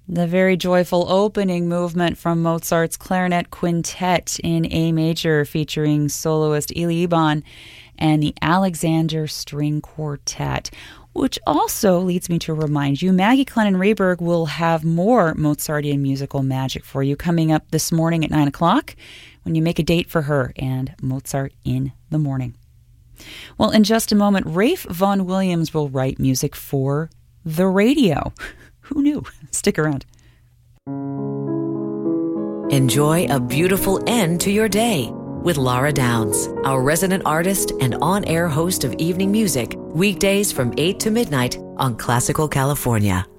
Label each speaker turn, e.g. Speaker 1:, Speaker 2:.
Speaker 1: The very joyful opening movement from Mozart's Clarinet Quintet in A major featuring soloist Elie Iban and the Alexander String Quartet, which also leads me to remind you, Maggie Clennon Rehberg will have more Mozartian musical magic for you coming up this morning at 9 o'clock when you make a date for her and Mozart in the Morning. Well, in just a moment, Rafe Vaughan Williams will write music for the radio. Who knew? Stick around.
Speaker 2: Enjoy a beautiful end to your day with Laura Downs, our resident artist and on-air host of evening music, weekdays from 8 to midnight on Classical California.